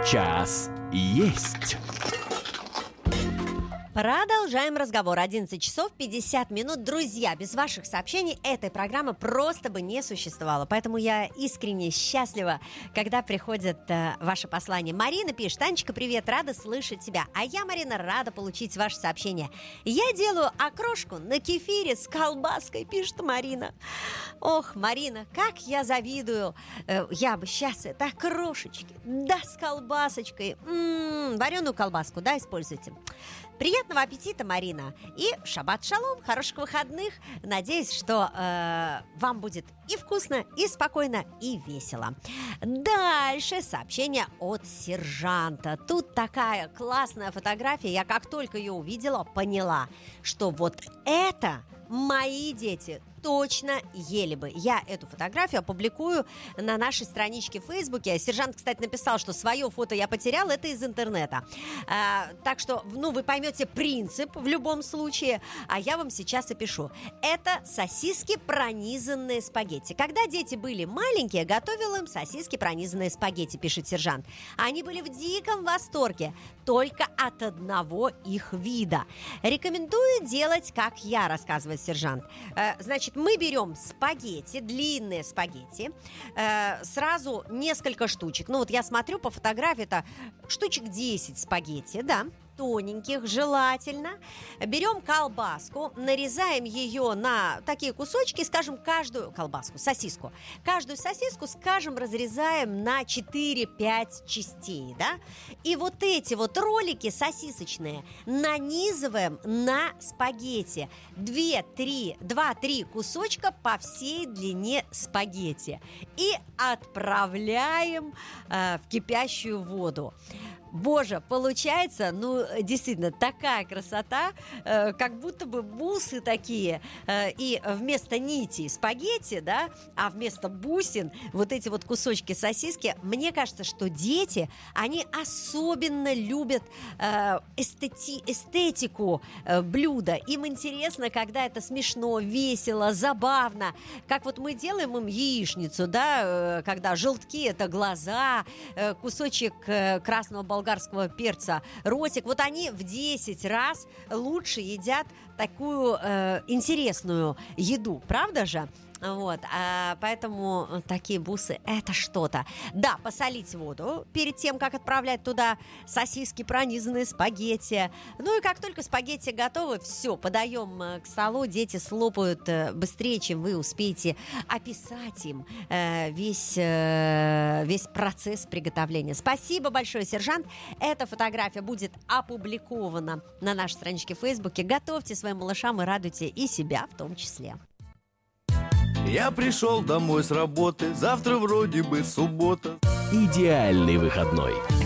Час есть. Продолжаем разговор. 11 часов 50 минут. Друзья, без ваших сообщений этой программы просто бы не существовало. Поэтому я искренне счастлива, когда приходят ваши послания. Марина пишет: Танечка, привет, рада слышать тебя. А я, Марина, рада получить ваше сообщение. Я делаю окрошку на кефире с колбаской, пишет Марина. Ох, Марина, как я завидую. Я бы сейчас это окрошечки, да, с колбасочкой. Вареную колбаску, да, используйте. Приятного аппетита, Марина. И шаббат шалом, хороших выходных. Надеюсь, что вам будет и вкусно, и спокойно, и весело. Дальше сообщение от сержанта. Тут такая классная фотография. Я как только ее увидела, поняла, что вот это мои дети точно ели бы. Я эту фотографию опубликую на нашей страничке в Фейсбуке. Сержант, кстати, написал, что свое фото я потерял, это из интернета. Так что, вы поймете принцип в любом случае, а я вам сейчас опишу. Это сосиски, пронизанные спагетти. Когда дети были маленькие, готовил им сосиски, пронизанные спагетти, пишет сержант. Они были в диком восторге только от одного их вида. Рекомендую делать, как я, рассказывает сержант. Значит, мы берем спагетти, длинные спагетти, сразу несколько штучек. Вот я смотрю по фотографии, это штучек 10 спагетти, да, тоненьких желательно. Берем колбаску, нарезаем ее на такие кусочки, скажем, каждую колбаску, сосиску. Каждую сосиску, скажем, разрезаем на 4-5 частей, да. И вот эти вот ролики сосисочные нанизываем на спагетти. 2-3 кусочка по всей длине спагетти. И отправляем в кипящую воду. Боже, получается, действительно, такая красота, как будто бы бусы такие, и вместо нити спагетти, да, а вместо бусин вот эти вот кусочки сосиски. Мне кажется, что дети, они особенно любят эстетику блюда. Им интересно, когда это смешно, весело, забавно. Как вот мы делаем им яичницу, да, когда желтки – это глаза, кусочек красного болгарского перца, ротик. Вот они в 10 раз лучше едят такую интересную еду, правда же? Поэтому такие бусы – это что-то. Да, посолить воду перед тем, как отправлять туда сосиски, пронизанные спагетти. И как только спагетти готовы, все, подаем к столу. Дети слопают быстрее, чем вы успеете описать им весь процесс приготовления. Спасибо большое, сержант. Эта фотография будет опубликована на нашей страничке в Фейсбуке. Готовьте своим малышам и радуйте и себя в том числе. Я пришел домой с работы, завтра вроде бы суббота. Идеальный выходной.